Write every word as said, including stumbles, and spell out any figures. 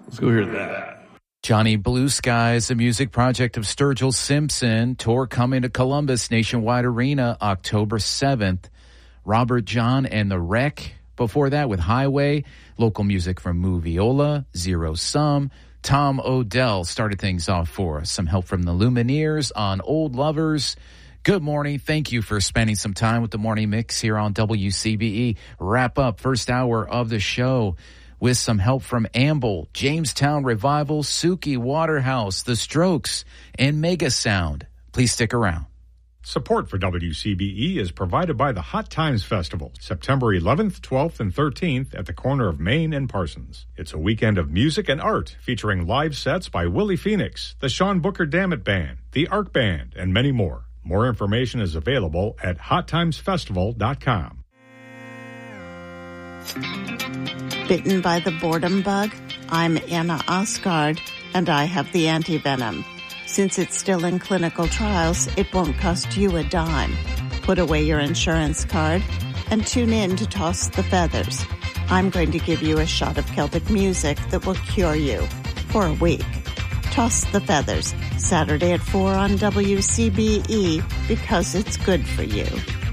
Let's go hear that. Johnny Blue Skies, a music project of Sturgill Simpson. Tour coming to Columbus Nationwide Arena October seventh. Robert John and the Wreck. Before that with Highway. Local music from Moviola, Zero Sum. Tom Odell started things off for us. Some help from the Lumineers on Old Lovers. Good morning. Thank you for spending some time with the Morning Mix here on W C B E. Wrap up first hour of the show with some help from Amble, Jamestown Revival, Suki Waterhouse, The Strokes, and Mega Sound. Please stick around. Support for W C B E is provided by the Hot Times Festival, September eleventh, twelfth, and thirteenth at the corner of Main and Parsons. It's a weekend of music and art featuring live sets by Willie Phoenix, the Sean Booker Dammit Band, the Arc Band, and many more. More information is available at hot times festival dot com. Bitten by the boredom bug? I'm Anna Osgard, and I have the antivenom. Since it's still in clinical trials, it won't cost you a dime. Put away your insurance card and tune in to Toss the Feathers. I'm going to give you a shot of Celtic music that will cure you for a week. Toss the Feathers, Saturday at four on W C B E, because it's good for you.